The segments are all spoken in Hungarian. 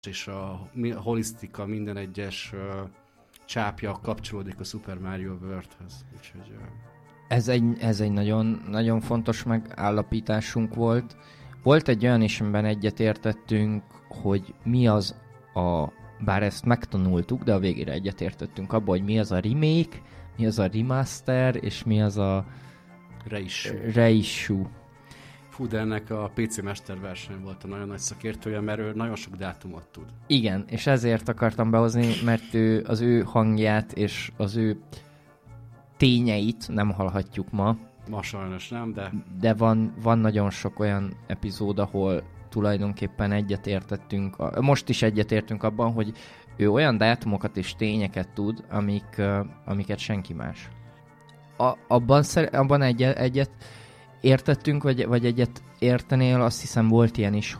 és a holisztika minden egyes csápja kapcsolódik a Super Mario World-hez. Úgyhogy... Ez egy nagyon, nagyon fontos megállapításunk volt. Volt egy olyan is, amiben egyetértettünk, hogy mi az bár ezt megtanultuk, de a végére egyetértettünk abban, hogy mi az a remake, mi az a remaster, és mi az a reissue. Fú, de ennek a PC Master verseny volt a nagyon nagy szakértője, mert ő nagyon sok dátumot tud. Igen, és ezért akartam behozni, mert az ő hangját és az ő tényeit nem hallhatjuk ma. Ma sajnos nem, de van nagyon sok olyan epizód, ahol tulajdonképpen egyetértettünk, most is egyetértünk abban, hogy ő olyan dátumokat és tényeket tud, amiket senki más. Abban egyet értettünk, vagy egyet értenél, azt hiszem volt ilyen is,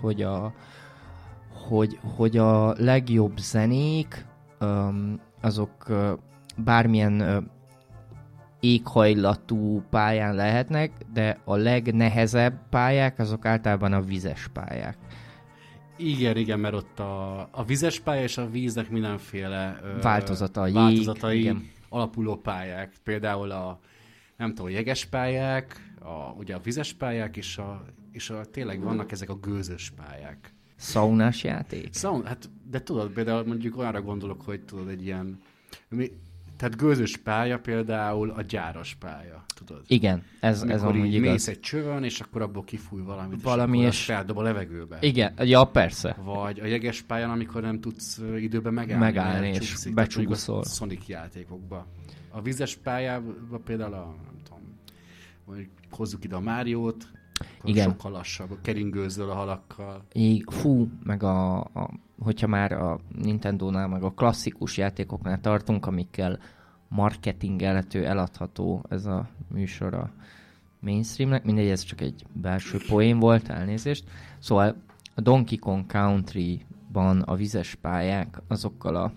hogy a legjobb zenék, azok bármilyen éghajlatú pályán lehetnek, de a legnehezebb pályák, azok általában a vizes pályák. Igen, mert ott a vizes pálya és a víznek mindenféle változatai alapuló pályák. Például a jeges pályák, ugye a vizes pályák, és tényleg vannak ezek a gőzös pályák. Szaunás játék? Hát, de tudod, például mondjuk olyanra gondolok, hogy tudod, egy ilyen... Tehát gőzös pálya például a gyáros pálya, tudod? Igen, ez amúgy igaz. Mész egy csövön, és akkor abból kifúj valamit, és feldob a levegőbe. Igen, ja, persze. Vagy a jeges pályán, amikor nem tudsz időben megállni és becsúszol. Sonic játékokba. A vizes pályában például nem tudom, hogy hozzuk ide a Máriót, igen. Sokkal lassabb, keringőzöl a halakkal. Meg hogyha már a Nintendónál, meg a klasszikus játékoknál tartunk, amikkel marketingelhető, eladható ez a műsor a mainstreamnek. Mindegy, ez csak egy belső poén volt, elnézést. Szóval a Donkey Kong Country-ban a vizes pályák azokkal a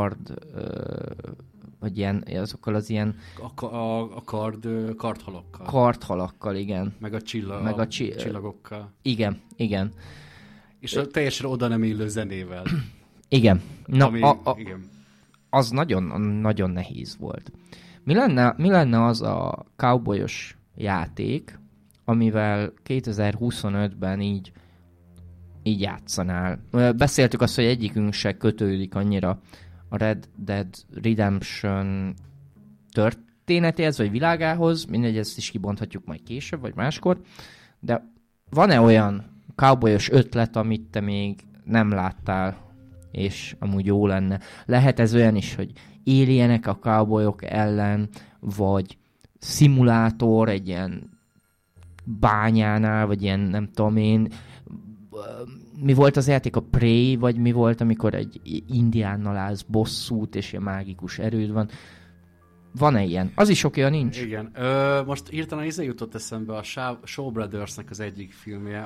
vagy ilyen, azokkal az ilyen... Kardhalakkal. Kardhalakkal, igen. Meg a csillagokkal. Igen. És a teljesen oda nem illő zenével. Igen. Igen. Az nagyon, nagyon nehéz volt. Mi lenne az a cowboyos játék, amivel 2025-ben így játszanál? Beszéltük azt, hogy egyikünk se kötődik annyira a Red Dead Redemption történetéhez, vagy világához, mindegy, ezt is kibonthatjuk majd később, vagy máskor, de van-e olyan cowboyos ötlet, amit te még nem láttál, és amúgy jó lenne? Lehet ez olyan is, hogy éljenek a cowboyok ellen, vagy szimulátor egy ilyen bányánál, vagy ilyen nem tudom én, mi volt az játék, a Prey, vagy mi volt, amikor egy indiánnal állsz bosszút, és ilyen mágikus erőd van. Van-e ilyen? Az is oké, nincs. Igen. Most hirtelen jutott eszembe a Shaw Brothersnek az egyik filmje,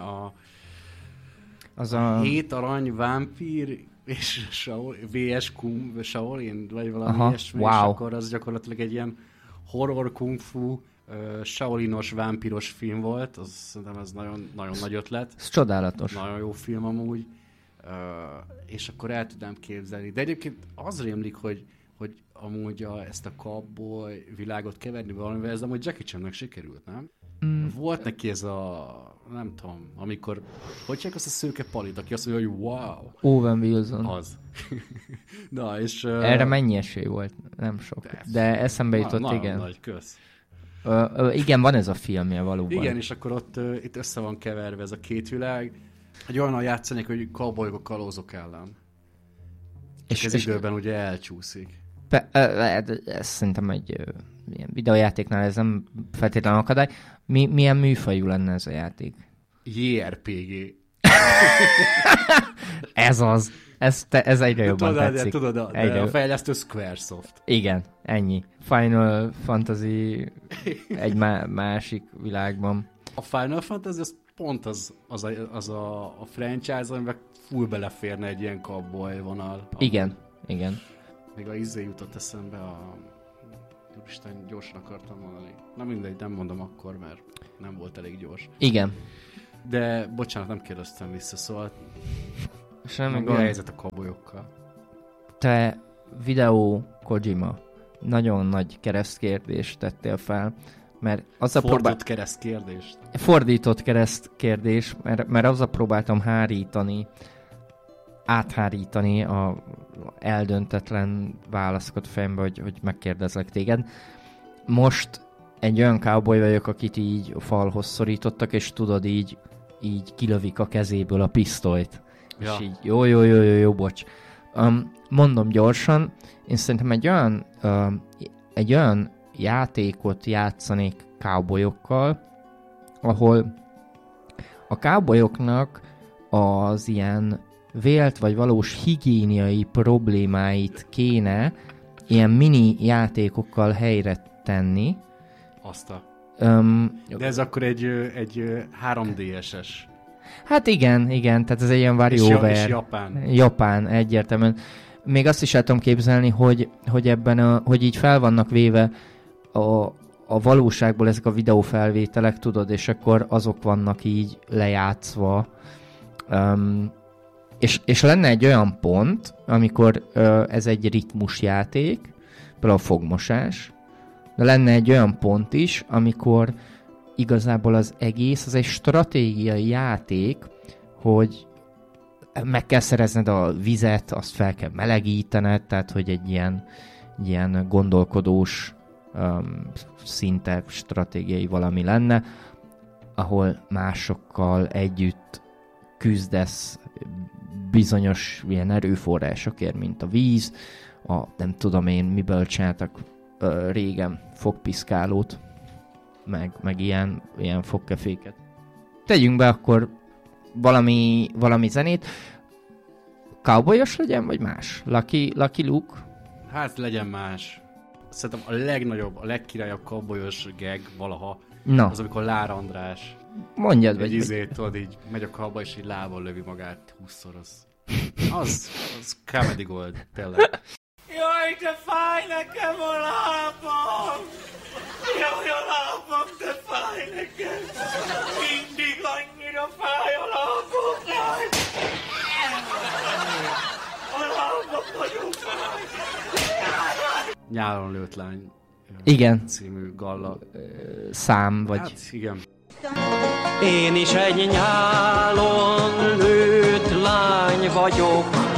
az a 7 arany vámpír és VS Shaolin, vagy valami ilyesmi, wow. És akkor az gyakorlatilag egy ilyen horror kung fu Shaolinos, vámpiros film volt, szerintem ez nagyon, nagyon nagy ötlet. Ez csodálatos. Nagyon jó film amúgy, és akkor el tudnám képzelni. De egyébként az rémlik, hogy amúgy ezt a cowboy világot keverni valamivel, ez amúgy Jackie Channek sikerült, nem? Volt neki ez nem tudom, amikor, hogy csak azt a szőke palit, aki azt mondja, hogy wow. Owen Wilson. Az. Na, és... Erre mennyi esély volt? Nem sok. De eszembe jutott, igen. Nagy, kösz. Igen, van ez a filmje valóban. Igen, és akkor ott itt össze van keverve ez a két világ. Egy olyan játszanék, hogy cowboyok kalózok ellen. És ez időben ugye elcsúszik. Ez szerintem egy ilyen videójátéknál ez nem feltétlenül akadály. Milyen műfajú lenne ez a játék? JRPG. Ez az. Ez egyre jobban tetszik. Tudod, a fejlesztő Squaresoft. Igen, ennyi. Final Fantasy egy másik világban. A Final Fantasy az pont az a franchise, amiben full beleférne egy ilyen cowboy vonal. Igen. Még a jutott eszembe Úristen, gyorsan akartam mondani. Na mindegy, nem mondom akkor, mert nem volt elég gyors. Igen. De bocsánat, nem kérdeztem vissza, szóval Semmi Mi a gond. helyzet a kabolyokkal? Te videó Kojima. Nagyon nagy keresztkérdést tettél fel, mert az a Fordított kereszt kérdést. Fordított keresztkérdés, mert azzal próbáltam áthárítani a eldöntetlen válaszokat fejembe, hogy megkérdezlek téged. Most egy olyan cowboy vagyok, akit így a falhoz szorítottak, és tudod, így kilövik a kezéből a pisztolyt. Ja. És így jó, bocs. Mondom gyorsan, én szerintem egy olyan játékot játszanék cowboyokkal, ahol a cowboyoknak az ilyen vélt vagy valós higiéniai problémáit kéne ilyen mini játékokkal helyre tenni. De ez akkor egy 3DS-es. Hát igen, tehát ez egy ilyen WarioWare. És Japán. Japán, egyértelműen. Még azt is el tudom képzelni, hogy ebben hogy így fel vannak véve a valóságból ezek a videófelvételek, tudod, és akkor azok vannak így lejátszva. És lenne egy olyan pont, amikor ez egy ritmusjáték, például a fogmosás, de lenne egy olyan pont is, amikor igazából az egész, az egy stratégiai játék, hogy meg kell szerezned a vizet, azt fel kell melegítened, tehát hogy egy ilyen gondolkodós szinte stratégiai valami lenne, ahol másokkal együtt küzdesz bizonyos ilyen erőforrásokért, mint a víz, nem tudom én, miből csináltak régen fogpiszkálót, meg ilyen fogkeféket. Tegyünk be akkor valami zenét. Cowboyos legyen, vagy más? Lucky Luke? Hát legyen más. Szerintem a legnagyobb, a legkirályabb cowboyos gag valaha, Na, az amikor Lár András mondjad, egy vagy tudod, így megy a cowboy, és így lábbal lövi magát 20-szor. Az comedy gold, tényleg. Jaj, de fáj nekem a lábam! Jaj, a lábam, de fáj nekem! Mindig annyira fáj a lábam! Jaj! A lábam nagyon fáj! Nyáron lőtt lány igen, című galla. szám, vagy... Hát igen. Én is egy nyálon lőtt lány vagyok,